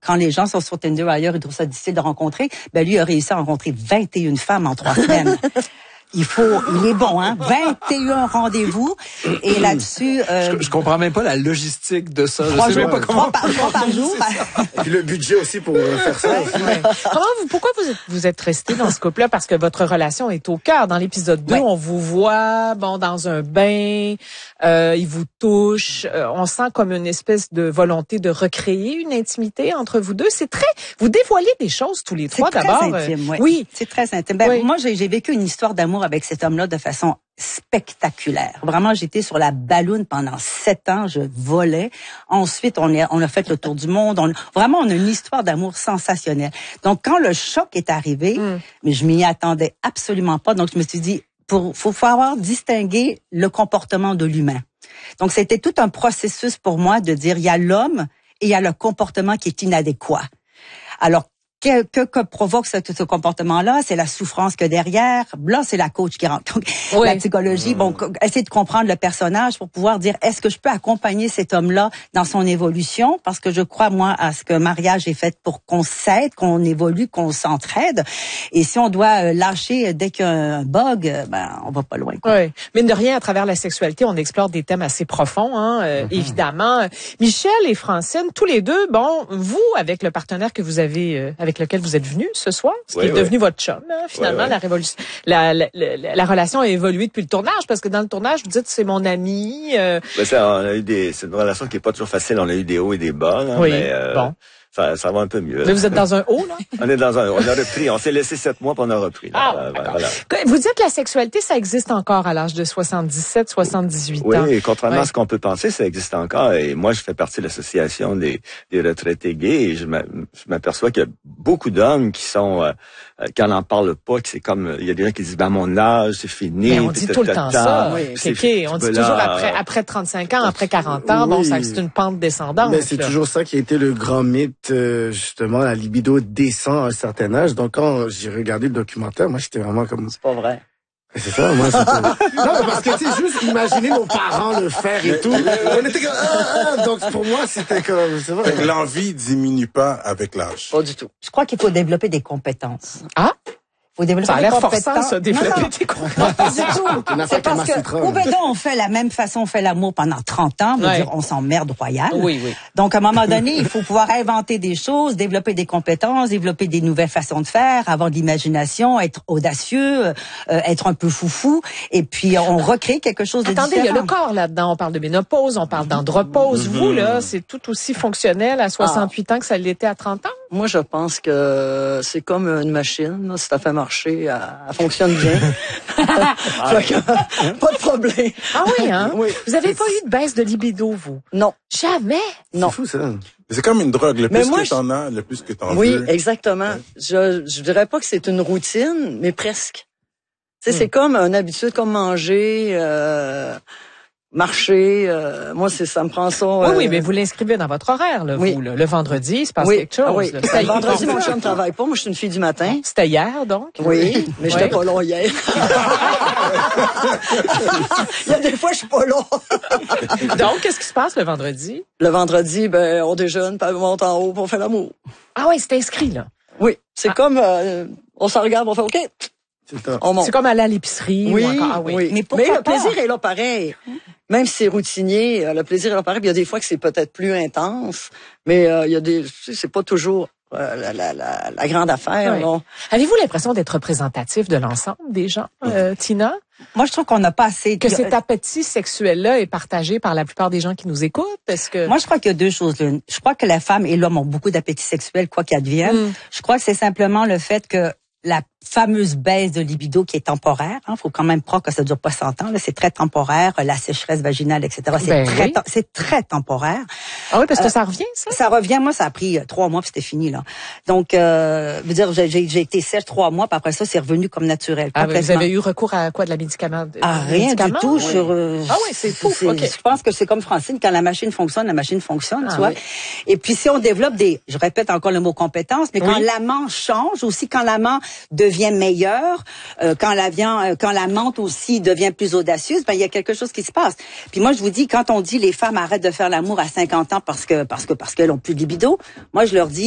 quand les gens sont sur Tinder ailleurs, ils trouvent ça difficile de rencontrer. Ben lui a réussi à rencontrer 21 femmes en 3 semaines. Il est bon, hein? 21 rendez-vous. Et là-dessus... Je comprends même pas la logistique de ça. 3 je sais jours, même pas comment... 3 par jour. Et puis le budget aussi pour faire ça. Ouais. Pourquoi vous êtes resté dans ce couple-là? Parce que votre relation est au cœur. Dans l'épisode 2, on vous voit, dans un bain, il vous touche. On sent comme une espèce de volonté de recréer une intimité entre vous deux. Vous dévoilez des choses tous les trois, d'abord. C'est très intime, oui. C'est très intime. Moi, j'ai vécu une histoire d'amour avec cet homme-là de façon spectaculaire. Vraiment, j'étais sur la balloune pendant 7 ans, je volais. Ensuite, on a fait le tour du monde. On a une histoire d'amour sensationnelle. Donc, quand le choc est arrivé, mais je m'y attendais absolument pas. Donc, je me suis dit, faut avoir distingué le comportement de l'humain. Donc, c'était tout un processus pour moi de dire, il y a l'homme et il y a le comportement qui est inadéquat. Alors, que provoque ce comportement-là? C'est la souffrance que derrière. Là, c'est la coach qui rentre. Donc, la psychologie, essayer de comprendre le personnage pour pouvoir dire, est-ce que je peux accompagner cet homme-là dans son évolution? Parce que je crois, moi, à ce que mariage est fait pour qu'on s'aide, qu'on évolue, qu'on s'entraide. Et si on doit lâcher dès qu'il y a un bug, on va pas loin. Oui. Mine de rien, à travers la sexualité, on explore des thèmes assez profonds, évidemment. Michel et Francine, tous les deux, vous, avec le partenaire que vous avez, avec lequel vous êtes venus ce soir, ce qui est devenu votre chum, finalement, la relation a évolué depuis le tournage, parce que dans le tournage, vous dites c'est mon ami. C'est une relation qui est pas toujours facile, on a eu des hauts et des bas, là, mais ça va un peu mieux. Mais vous êtes dans un haut, là? On est dans un haut, on a repris, on s'est laissé 7 mois puis on a repris. Là, voilà. Vous dites que la sexualité, ça existe encore à l'âge de 77, 78 ans. Oui, et contrairement à ce qu'on peut penser, ça existe encore. Et moi, je fais partie de l'association des retraités gays et je m'aperçois qu'il y a beaucoup d'hommes qui sont, quand on n'en parle pas, que c'est comme, il y a des gens qui disent, à mon âge, c'est fini. Mais on dit tout le temps ça. On dit toujours après 35 ans, après 40 ans, c'est une pente descendante. Mais c'est toujours ça qui a été le grand mythe, justement, la libido descend à un certain âge. Donc, quand j'ai regardé le documentaire, moi, j'étais vraiment comme... C'est pas vrai. C'est ça, moi, c'était... Non, parce que, tu sais, juste imaginer nos parents le faire et tout. On était comme... Donc, pour moi, c'était comme... C'est vrai. L'envie diminue pas avec l'âge. Pas du tout. Je crois qu'il faut développer des compétences. Faut développer ça a l'air des forçant, ça, développer des compétences. Pas du tout. C'est parce que, au bédon, on fait la même façon, on fait l'amour pendant 30 ans. On s'emmerde royal. Oui. Donc, à un moment donné, il faut pouvoir inventer des choses, développer des compétences, développer des nouvelles façons de faire, avoir de l'imagination, être audacieux, être un peu foufou. Et puis, on recrée quelque chose de différent. Attendez, il y a le corps là-dedans. On parle de ménopause, on parle d'andropause. Vous, là, c'est tout aussi fonctionnel à 68 ans que ça l'était à 30 ans? Moi, je pense que c'est comme une machine. Là, si ça fait marcher, elle fonctionne bien. Pas de problème. Ah oui, hein? Oui. Vous avez pas eu de baisse de libido, vous? Non. Jamais? Non. C'est fou, ça. C'est comme une drogue. Le plus que t'en as, le plus que t'en veux. Oui, exactement. Je dirais pas que c'est une routine, mais presque. Tu sais, c'est comme une habitude, comme manger, marcher, moi ça me prend ça. Oui, mais vous l'inscrivez dans votre horaire, là, vous, là. Le vendredi, il se passe quelque chose. Oui. Le vendredi, mon chum ne travaille pas. Moi, je suis une fille du matin. C'était hier, donc? Oui, mais j'étais pas là hier. Il y a des fois, je suis pas là. Donc, qu'est-ce qui se passe le vendredi? Le vendredi, on déjeune, puis on monte en haut, puis on fait l'amour. Ah oui, c'est inscrit, là. Oui, c'est comme, on s'en regarde, on fait OK. C'est comme aller à l'épicerie. Oui, ou encore, oui. Mais le plaisir est là pareil. Même si c'est routinier, le plaisir est là pareil. Puis il y a des fois que c'est peut-être plus intense, mais il y a c'est pas toujours la grande affaire. Oui. Avez-vous l'impression d'être représentatif de l'ensemble des gens, Tina? Moi, je trouve qu'on n'a pas assez... Que cet appétit sexuel-là est partagé par la plupart des gens qui nous écoutent? Moi, je crois qu'il y a deux choses. Je crois que la femme et l'homme ont beaucoup d'appétit sexuel, quoi qu'il advienne. Je crois que c'est simplement le fait que la fameuse baisse de libido qui est temporaire. Faut quand même croire que ça dure pas 100 ans. Là, c'est très temporaire. La sécheresse vaginale, etc. C'est très temporaire. Ah oui, parce que ça revient, ça? Ça revient. Moi, ça a pris 3 mois puis c'était fini, là. Donc, veux dire, j'ai été sèche 3 mois puis après ça, c'est revenu comme naturel. Ah, vous avez eu recours à quoi? De la médicament? Rien du tout. Oui. Ah oui, c'est fou. Okay. Je pense que c'est comme Francine. Quand la machine fonctionne, tu vois. Oui. Et puis, si on développe je répète encore le mot compétence, mais quand l'amant change, aussi quand l'amant devient meilleur, quand l'amante aussi devient plus audacieuse, il y a quelque chose qui se passe. Puis moi, je vous dis, quand on dit les femmes arrêtent de faire l'amour à 50 ans parce qu'elles ont plus de libido, moi, je leur dis,